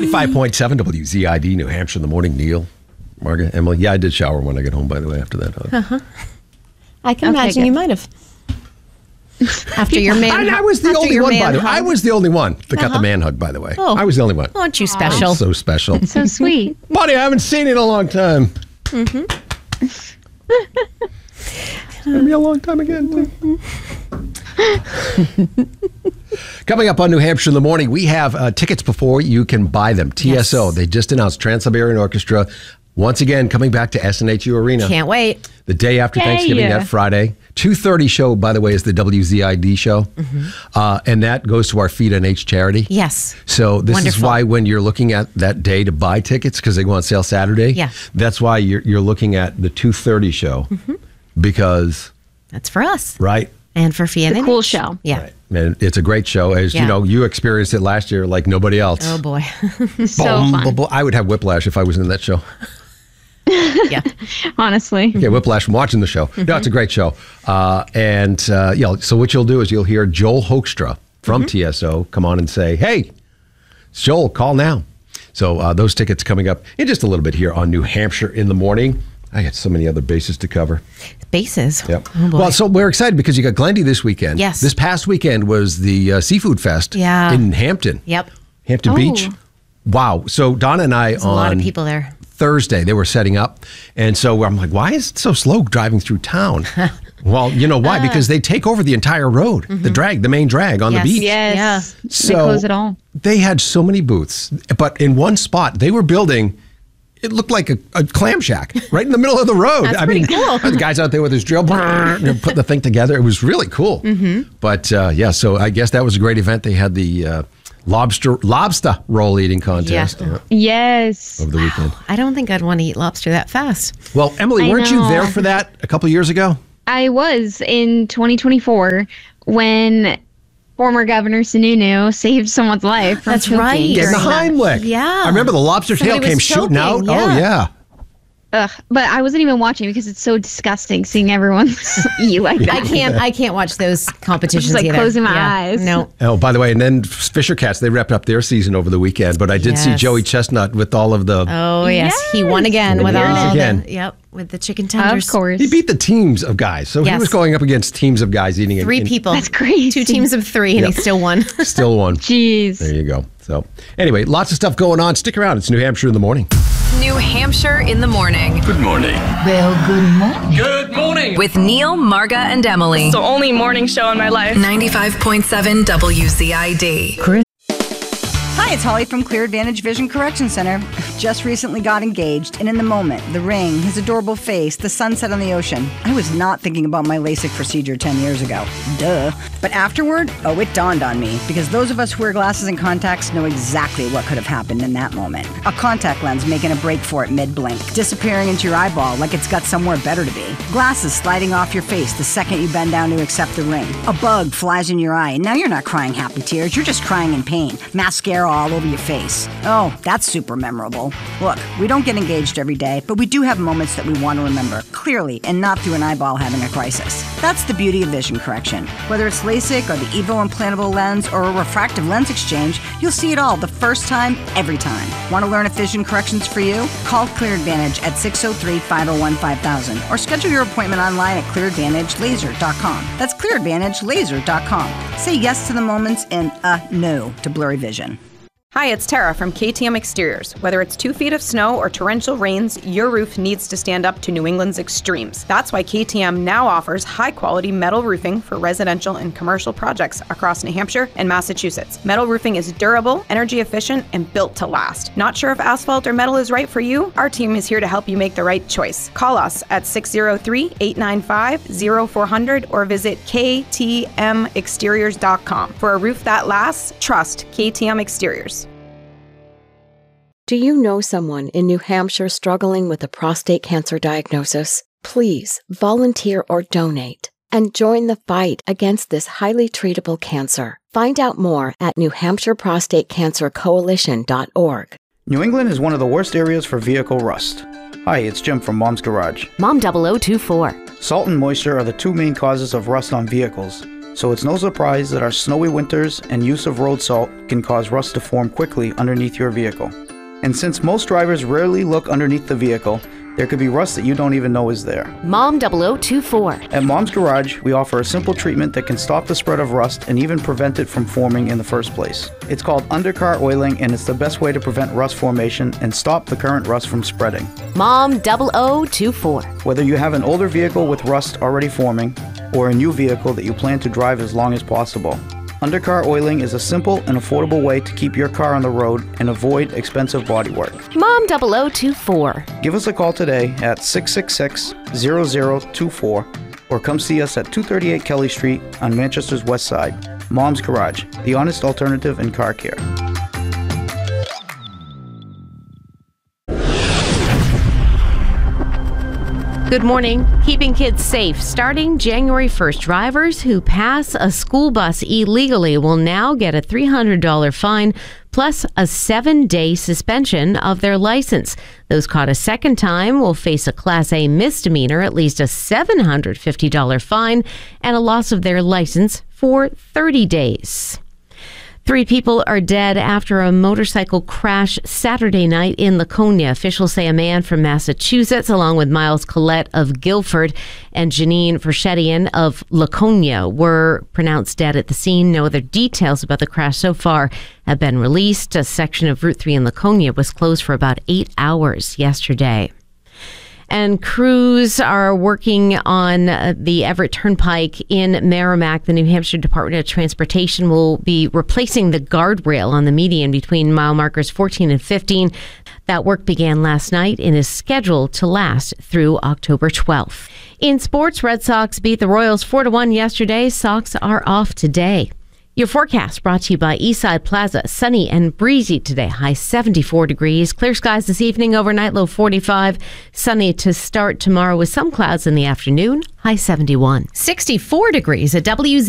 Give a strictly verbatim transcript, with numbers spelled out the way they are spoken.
ninety-five point seven W Z I D, New Hampshire in the morning. Neil, Margaret, Emily. Yeah, I did shower when I get home, by the way, after that hug. Uh-huh. I can Okay, imagine good. you might have. After your man I, I was the after only your one, man by the way. hug. I was the only one that got Uh-huh. the man hug, by the way. Oh. I was the only one. Aren't you special? So special. So sweet. Buddy, I haven't seen you in a long time. Mm-hmm. It's going to be a long time again, too. Coming up on New Hampshire in the morning, we have uh, tickets before you can buy them. T S O, Yes. they just announced Trans-Siberian Orchestra. Once again, coming back to S N H U Arena. Can't wait. The day after Yay. Thanksgiving, that Friday. two thirty show, by the way, is the W Z I D show. Mm-hmm. Uh, and that goes to our Feed N H charity. Yes. So this is Wonderful. why when you're looking at that day to buy tickets, because they go on sale Saturday, Yeah. that's why you're, you're looking at the two thirty show. Mm-hmm. Because, That's for us. right? And for Fiona. It's a cool show. Yeah. Right. And it's a great show. As Yeah. you know, you experienced it last year like nobody else. Oh, boy. So Boom, fun. boom, boom. I would have whiplash if I was in that show. Yeah. Honestly. Yeah, whiplash from watching the show. No, it's a great show. Uh, and uh, yeah, so what you'll do is you'll hear Joel Hoekstra from T S O come on and say, "Hey, it's Joel, call now." So uh, those tickets coming up in just a little bit here on New Hampshire in the morning. I got so many other bases to cover. Bases. Yep. Oh, boy. Well, so we're excited because you got Glendy this weekend. Yes. This past weekend was the uh, Seafood Fest Yeah. in Hampton. Yep. Hampton Oh. Beach. Wow. So Donna and I There's a on lot of people there. Thursday, they were setting up. And so I'm like, why is it so slow driving through town? Well, you know why? Because they take over the entire road, the drag, the main drag on Yes. the beach. Yes. So They close it all. They had so many booths, but in one spot, they were building. It looked like a, a clam shack right in the middle of the road. That's I pretty mean, cool. the guys out there with his drill, and put the thing together. It was really cool. Mm-hmm. But uh, yeah, so I guess that was a great event. They had the uh, lobster lobster roll eating contest Yeah. uh, Yes. over the weekend. I don't think I'd want to eat lobster that fast. Well, Emily, I weren't you know. there for that a couple years ago? I was in twenty twenty-four when former Governor Sununu saved someone's life from That's choking right. Getting the during that. Heimlich. Yeah. I remember the lobster tail Somebody came was shooting out. choking, Oh, yeah. yeah. Ugh, but I wasn't even watching because it's so disgusting seeing everyone eat like that. I can't. I can't watch those competitions Just, like, either. closing my Yeah. eyes. No. Oh, by the way, and then Fisher Cats, they wrapped up their season over the weekend, but I did see Yes. Joey Chestnut with all of the. Oh yes, he won again He with won all again. the. Yep, with the chicken tenders. Of course. He beat the teams of guys. So he Yes. was going up against teams of guys eating it. Three and people. That's crazy. Two teams of three, and Yep. he still won. Still won. Jeez. There you go. So, anyway, lots of stuff going on. Stick around. It's New Hampshire in the morning. New Hampshire in the morning Good morning. Well, good morning. Good morning. with Neil, Marga, and Emily. It's the only morning show in my life. ninety-five point seven W Z I D. Hi, it's Holly from Clear Advantage Vision Correction Center. Just recently got engaged, and in the moment, the ring, his adorable face, the sunset on the ocean, I was not thinking about my LASIK procedure ten years ago. Duh. But afterward, oh, it dawned on me, because those of us who wear glasses and contacts know exactly what could have happened in that moment. A contact lens making a break for it mid-blink, disappearing into your eyeball like it's got somewhere better to be. Glasses sliding off your face the second you bend down to accept the ring. A bug flies in your eye, and now you're not crying happy tears, you're just crying in pain. Mascara all over your face. Oh, that's super memorable. Look, we don't get engaged every day, but we do have moments that we want to remember, clearly, and not through an eyeball having a crisis. That's the beauty of vision correction. Whether it's LASIK or the EVO implantable lens or a refractive lens exchange, you'll see it all the first time, every time. Want to learn if vision correction's for you? Call Clear Advantage at six oh three, five oh one, five thousand or schedule your appointment online at clear advantage laser dot com. That's clear advantage laser dot com. Say yes to the moments and uh, no to blurry vision. Hi, it's Tara from K T M Exteriors. Whether it's two feet of snow or torrential rains, your roof needs to stand up to New England's extremes. That's why K T M now offers high-quality metal roofing for residential and commercial projects across New Hampshire and Massachusetts. Metal roofing is durable, energy efficient, and built to last. Not sure if asphalt or metal is right for you? Our team is here to help you make the right choice. Call us at six oh three, eight nine five, oh four hundred or visit k t m exteriors dot com. For a roof that lasts, trust K T M Exteriors. Do you know someone in New Hampshire struggling with a prostate cancer diagnosis? Please volunteer or donate and join the fight against this highly treatable cancer. Find out more at new hampshire prostate cancer coalition dot org. New England is one of the worst areas for vehicle rust. Hi, it's Jim from Mom's Garage. Mom double oh two four. Salt and moisture are the two main causes of rust on vehicles. So it's no surprise that our snowy winters and use of road salt can cause rust to form quickly underneath your vehicle. And since most drivers rarely look underneath the vehicle, there could be rust that you don't even know is there. Mom double oh two four. At Mom's Garage, we offer a simple treatment that can stop the spread of rust and even prevent it from forming in the first place. It's called undercar oiling, and it's the best way to prevent rust formation and stop the current rust from spreading. Mom double oh two four. Whether you have an older vehicle with rust already forming or a new vehicle that you plan to drive as long as possible, undercar oiling is a simple and affordable way to keep your car on the road and avoid expensive bodywork. Mom double oh two four. Give us a call today at six six six, zero zero two four or come see us at two thirty-eight Kelly Street on Manchester's West Side. Mom's Garage, the honest alternative in car care. Good morning. Keeping kids safe. Starting January first, drivers who pass a school bus illegally will now get a three hundred dollars fine plus a seven-day suspension of their license. Those caught a second time will face a Class A misdemeanor, at least a seven hundred fifty dollars fine, and a loss of their license for thirty days. Three people are dead after a motorcycle crash Saturday night in Laconia. Officials say a man from Massachusetts, along with Miles Collette of Guilford and Janine Verschettian of Laconia, were pronounced dead at the scene. No other details about the crash so far have been released. A section of Route three in Laconia was closed for about eight hours yesterday. And crews are working on uh, the Everett Turnpike in Merrimack. The New Hampshire Department of Transportation will be replacing the guardrail on the median between mile markers fourteen and fifteen. That work began last night and is scheduled to last through October twelfth. In sports, Red Sox beat the Royals four to one yesterday. Sox are off today. Your forecast brought to you by Eastside Plaza. Sunny and breezy today, high seventy-four degrees. Clear skies this evening, overnight low forty-five. Sunny to start tomorrow with some clouds in the afternoon, high seventy-one. sixty-four degrees at W Z.